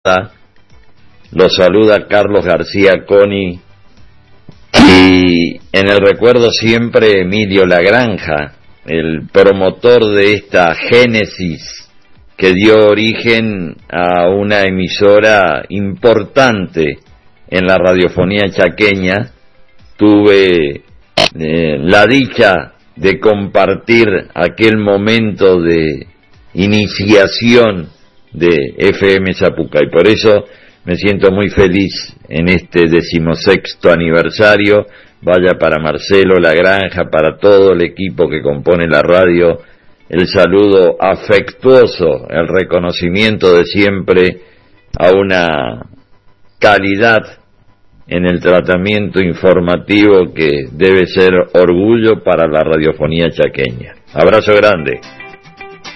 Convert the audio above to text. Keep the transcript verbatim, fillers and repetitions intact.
Lo saluda Carlos García Coni y en el recuerdo siempre Emilio Lagranja, el promotor de esta génesis que dio origen a una emisora importante en la radiofonía chaqueña. Tuve eh, la dicha de compartir aquel momento de iniciación de F M Zapucay, y por eso me siento muy feliz en este decimosexto aniversario. Vaya para Marcelo Lagranja, para todo el equipo que compone la radio, el saludo afectuoso, el reconocimiento de siempre a una calidad en el tratamiento informativo que debe ser orgullo para la radiofonía chaqueña. Abrazo grande.